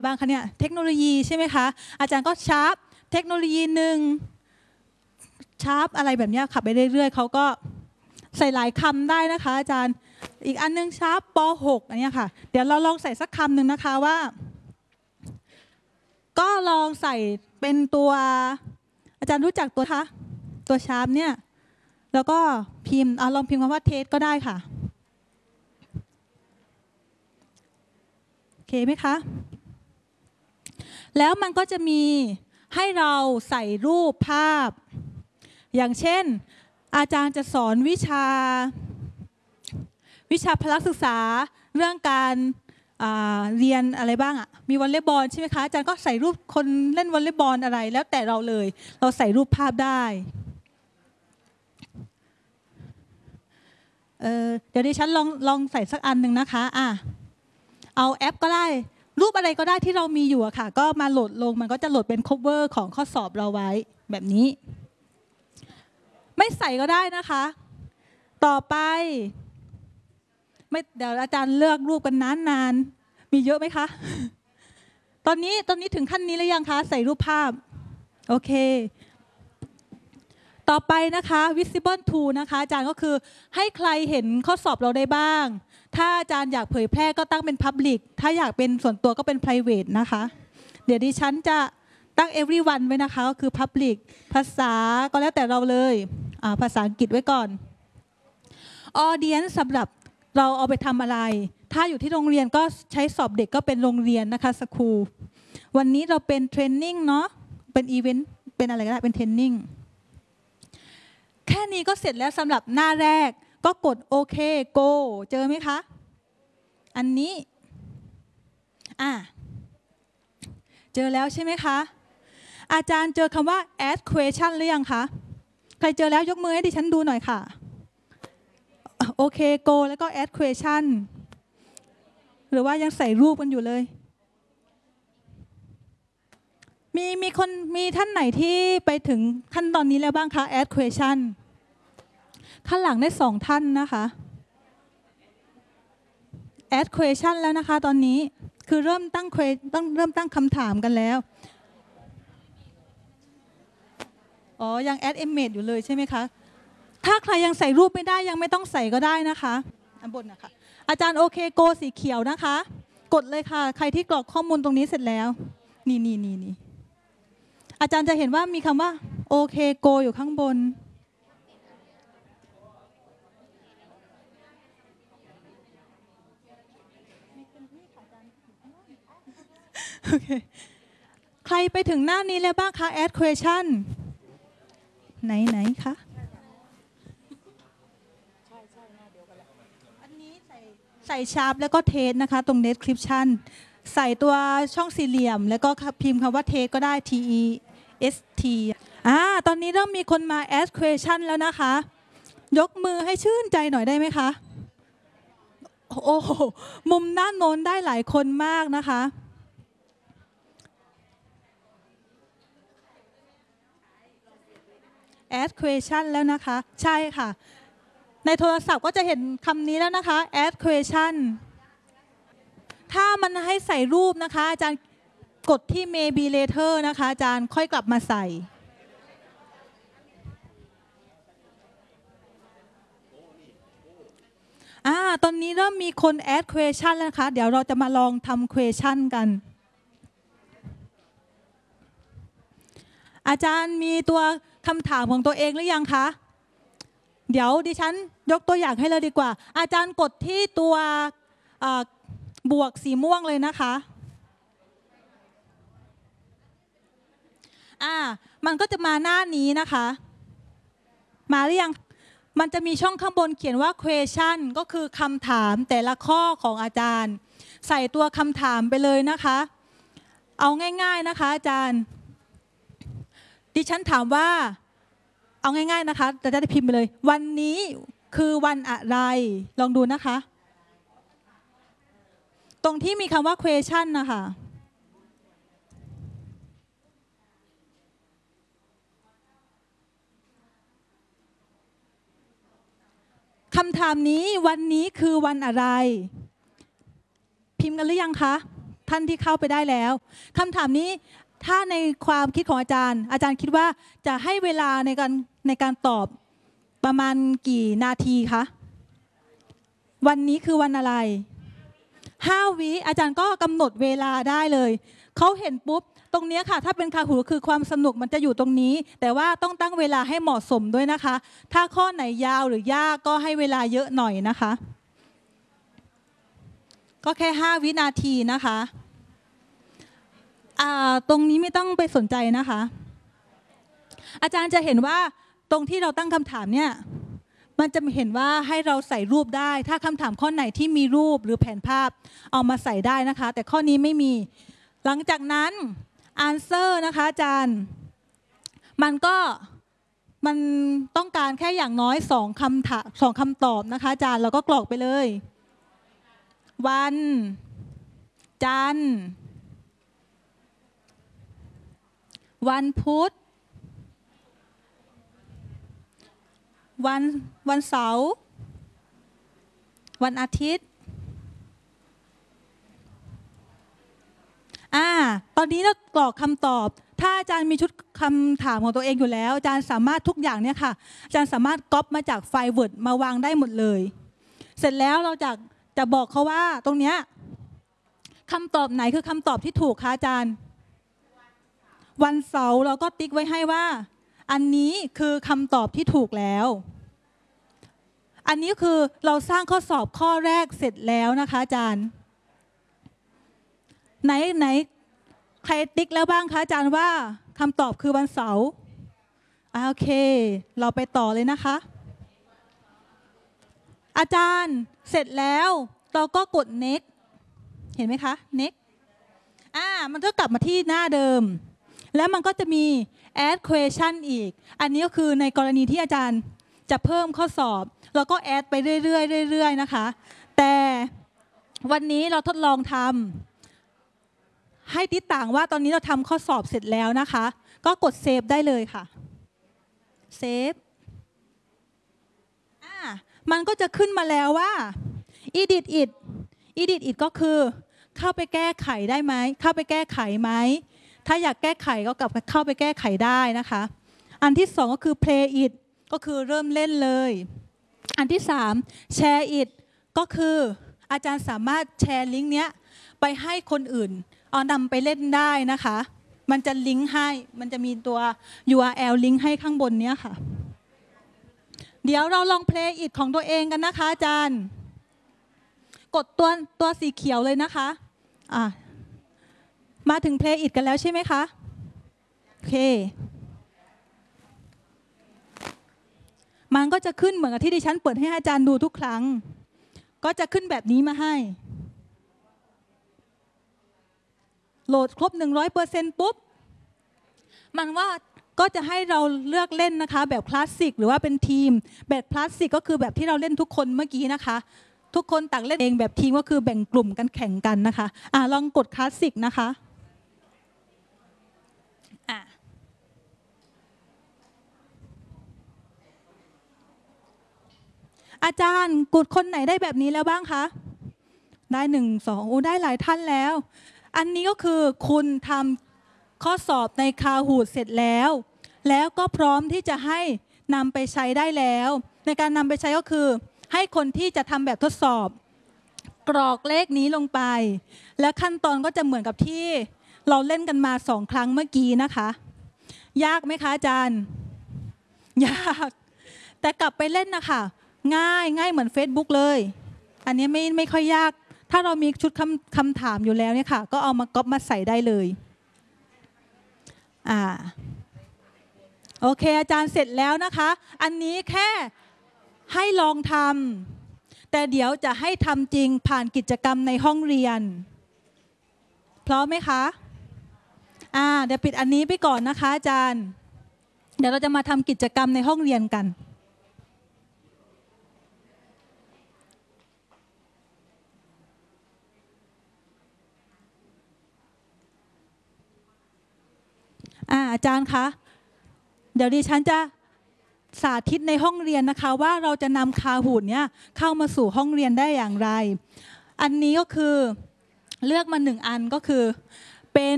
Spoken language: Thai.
บ้างคะเนี่ยเทคโนโลยีใช่ไหมคะอาจารย์ก็ชาร์ปเทคโนโลยีหนึ่งชาร์ปอะไรแบบนี้ขับไปเรื่อยๆเขาก็ใส่หลายคำได้นะคะอาจารย์อีกอันนึงชาร์ปป .6 อันนี้ค่ะเดี๋ยวเราลองใส่สักคำหนึ่งนะคะว่าก็ลองใส่เป็นตัวอาจารย์รู้จักตัวชาร์ปเนี่ยแล้วก็พิมพ์ลองพิมพ์คำว่าเทสก็ได้ค่ะโอเคไหมคะแล้วมันก็จะมีให้เราใส่รูปภาพอย่างเช่นอาจารย์จะสอนวิชาพละศึกษาเรื่องการเรียนอะไรบ้างอ่ะมีวอลเลย์บอลใช่ไหมคะอาจารย์ก็ใส่รูปคนเล่นวอลเลย์บอลอะไรแล้วแต่เราเลยเราใส่รูปภาพได้เดี๋ยวดิฉันลองใส่สักอันหนึ่งนะคะเอาแอปก็ได้รูปอะไรก็ได้ที่เรามีอยู่อะค่ะก็มาโหลดลงมันก็จะโหลดเป็น cover ของข้อสอบเราไว้แบบนี้ไม่ใส่ก็ได้นะคะต่อไปไม่เดี๋ยวอาจารย์เลือกรูปกันนานมีเยอะไหมคะตอนนี้ถึงขั้นนี้หรือยังคะใส่รูปภาพโอเคต่อไปนะคะ visible to นะคะอาจารย์ก็คือให้ใครเห็นข้อสอบเราได้บ้างถ้าอาจารย์อยากเผยแพร่ก็ตั้งเป็น public ถ้าอยากเป็นส่วนตัวก็เป็น private นะคะเดี๋ยวดิฉันจะตั้ง everyone ไว้นะคะก็คือ public ภาษาก็แล้วแต่เราเลยภาษาอังกฤษไว้ก่อน audience สำหรับเราเอาไปทำอะไรถ้าอยู่ที่โรงเรียนก็ใช้สอบเด็กก็เป็นโรงเรียนนะคะสคูลวันนี้เราเป็นเทรนนิ่งเนาะเป็นอีเวนต์เป็นอะไรก็ได้เป็นเทรนนิ่งแค่นี้ก็เสร็จแล้วสำหรับหน้าแรกก็กดโอเค go เจอไหมคะอันนี้เจอแล้วใช่ไหมคะอาจารย์เจอคำว่า add question หรือยังคะใครเจอแล้วยกมือให้ดิฉันดูหน่อยค่ะโอเค go แล้วก็ add question หรือว่ายังใส่รูปกันอยู่เลยมีท่านไหนที่ไปถึงขั้นตอนนี้แล้วบ้างคะ add question ข้างหลังได้2ท่านนะคะ add question แล้วนะคะตอนนี้คือเริ่มตั้งคำถามกันแล้วยัง add image อยู่เลยใช่ไหมคะถ้าใครยังใส่รูปไม่ได้ยังไม่ต้องใส่ก็ได้นะคะอันบนนะคะอาจารย์โอเคโกสีเขียวนะคะกดเลยค่ะใครที่กรอกข้อมูลตรงนี้เสร็จแล้วนี่อาจารย์จะเห็นว่ามีคำว่าโอเคโกอยู่ข้างบนโอเคใครไปถึงหน้านี้แล้วบ้างคะ add question ไหนคะอันนี้ใส่ชาร์ปแล้วก็เทสนะคะตรง description ใส่ตัวช่องสี่เหลี่ยมแล้วก็พิมพ์คำว่าเทสก็ได้ TEST ตอนนี้เริ่มมีคนมา ask question แล้วนะคะยกมือให้ชื่นใจหน่อยได้ไหมคะโอ้มุมด้านโน้นได้หลายคนมากนะคะ ask question แล้วนะคะใช่ค่ะในโทรศัพท์ก็จะเห็นคำนี้แล้วนะคะ ask question ถ้ามันให้ใส่รูปนะคะอาจารย์กดที่ maybe later นะคะอาจารย์ค่อยกลับมาใส่ตอนนี้เริ่มมีคน add question แล้วนะคะเดี๋ยวเราจะมาลองทำ question กันอาจารย์มีตัวคำถามของตัวเองหรือยังคะเดี๋ยวดิฉันยกตัวอย่างให้เลยดีกว่าอาจารย์กดที่ตัวบวกสีม่วงเลยนะคะมันก็จะมาหน้านี้นะคะมาหรือยังมันจะมีช่องข้างบนเขียนว่า question ก็คือคำถามแต่ละข้อของอาจารย์ใส่ตัวคำถามไปเลยนะคะเอาง่ายๆนะคะอาจารย์ดิฉันถามว่าเอาง่ายๆนะคะแต่จะได้พิมพ์ไปเลยวันนี้คือวันอะไรลองดูนะคะตรงที่มีคำว่า question นะคะคำถามนี้วันนี้คือวันอะไรพิมพ์กันหรือยังคะท่านที่เข้าไปได้แล้วคำถามนี้ถ้าในความคิดของอาจารย์คิดว่าจะให้เวลาในการตอบประมาณกี่นาทีคะวันนี้คือวันอะไร5 วิอาจารย์ก็กำหนดเวลาได้เลยเขาเห็นปุ๊บตรงนี้ค่ะถ้าเป็นคาหูคือความสนุกมันจะอยู่ตรงนี้แต่ว่าต้องตั้งเวลาให้เหมาะสมด้วยนะคะถ้าข้อไหนยาวหรือยากก็ให้เวลาเยอะหน่อยนะคะก็แค่5 วินาทีนะคะตรงนี้ไม่ต้องไปสนใจนะคะอาจารย์จะเห็นว่าตรงที่เราตั้งคำถามเนี่ยมันจะเห็นว่าให้เราใส่รูปได้ถ้าคำถามข้อไหนที่มีรูปหรือแผนภาพเอามาใส่ได้นะคะแต่ข้อนี้ไม่มีหลังจากนั้น answer นะคะอาจารย์มันต้องการแค่อย่างน้อย2 คำตอบนะคะอาจารย์เราก็กรอกไปเลยวันจันทร์วันพุธวันเสาร์วันอาทิตย์ตอนนี้เรากรอกคำตอบถ้าอาจารย์มีชุดคำถามของตัวเองอยู่แล้วอาจารย์สามารถทุกอย่างเนี่ยค่ะอาจารย์สามารถก๊อปมาจากไฟล์ Word มาวางได้หมดเลยเสร็จแล้วเราจะบอกเขาว่าตรงเนี้ยคำตอบไหนคือคำตอบที่ถูกคะอาจารย์วันเสาร์เราก็ติ๊กไว้ให้ว่าอันนี้คือคำตอบที่ถูกแล้วอันนี้คือเราสร้างข้อสอบข้อแรกเสร็จแล้วนะคะอาจารย์ไหนใครติ๊กแล้วบ้างคะอาจารย์ว่าคำตอบคือวันเสาร์โอเคเราไปต่อเลยนะคะอาจารย์เสร็จแล้วเราก็กด next เห็นไหมคะ next มันก็กลับมาที่หน้าเดิมแล้วมันก็จะมี add question อีกอันนี้ก็คือในกรณีที่อาจารย์จะเพิ่มข้อสอบเราก็ add ไปเรื่อยๆนะคะแต่วันนี้เราทดลองทำให้ติดต่างว่าตอนนี้เราทำข้อสอบเสร็จแล้วนะคะก็กดเซฟได้เลยค่ะเซฟมันก็จะขึ้นมาแล้วว่า edit it ก็คือเข้าไปแก้ไขได้ไหมเข้าไปแก้ไขไหมถ้าอยากแก้ไขก็กลับเข้าไปแก้ไขได้นะคะอันที่2ก็คือ play it ก็คือเริ่มเล่นเลยอันที่3 share it ก็คืออาจารย์สามารถแชร์ลิงก์เนี้ยไปให้คนอื่นเอานำไปเล่นได้นะคะมันจะลิงก์ให้มันจะมีตัว URL ลิงก์ให้ข้างบนเนี้ยค่ะเดี๋ยวเราลอง play it ของตัวเองกันนะคะอาจารย์กดตัวสีเขียวเลยนะคะมาถึง play it กันแล้วใช่ไหมคะโอเคมันก็จะขึ้นเหมือนกับที่ดิฉันเปิดให้อาจารย์ดูทุกครั้งก็จะขึ้นแบบนี้มาให้โหลดครบ 100% ปุ๊บมันว่าก็จะให้เราเลือกเล่นนะคะแบบคลาสสิกหรือว่าเป็นทีมแบบคลาสสิกก็คือแบบที่เราเล่นทุกคนเมื่อกี้นะคะทุกคนต่างเล่นเองแบบทีมก็คือแบ่งกลุ่มกันแข่งกันนะคะลองกดคลาสสิกนะคะอาจารย์กดคนไหนได้แบบนี้แล้วบ้างคะได้1 2ได้หลายท่านแล้วอันนี้ก็คือคุณทำข้อสอบในคาหูดเสร็จแล้วก็พร้อมที่จะให้นำไปใช้ได้แล้วในการนำไปใช้ก็คือให้คนที่จะทำแบบทดสอบกรอกเลขนี้ลงไปและขั้นตอนก็จะเหมือนกับที่เราเล่นกันมา2 ครั้งเมื่อกี้นะคะยากไหมคะอาจารย์ยากแต่กลับไปเล่นนะคะง่ายเหมือน Facebook เลยอันนี้ไม่ค่อยยากถ้าเรามีชุดคำถามอยู่แล้วเนี่ยค่ะก็เอามาก๊อปมาใส่ได้เลยโอเคอาจารย์เสร็จแล้วนะคะอันนี้แค่ให้ลองทำแต่เดี๋ยวจะให้ทำจริงผ่านกิจกรรมในห้องเรียนพร้อมไหมคะเดี๋ยวปิดอันนี้ไปก่อนนะคะอาจารย์เดี๋ยวเราจะมาทำกิจกรรมในห้องเรียนกันอาจารย์คะเดี๋ยวดิฉันจะสาธิตในห้องเรียนนะคะว่าเราจะนำคาหูดเนี้ยเข้ามาสู่ห้องเรียนได้อย่างไรอันนี้ก็คือเลือกมา1 อันก็คือ